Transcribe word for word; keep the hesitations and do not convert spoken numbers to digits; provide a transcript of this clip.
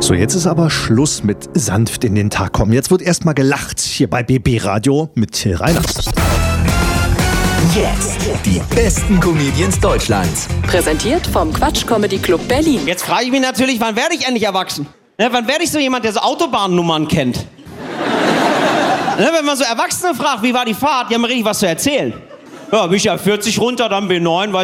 So, jetzt ist aber Schluss mit sanft in den Tag kommen. Jetzt wird erstmal gelacht hier bei B B Radio mit Till Reiners. Jetzt die besten Comedians Deutschlands. Präsentiert vom Quatsch Comedy Club Berlin. Jetzt frage ich mich natürlich, wann werde ich endlich erwachsen? Ne, wann werde ich so jemand, der so Autobahnnummern kennt? Ne, wenn man so Erwachsene fragt, wie war die Fahrt, die haben mir richtig was zu erzählen. Ja, bin ich ja vierzig runter, dann B neun,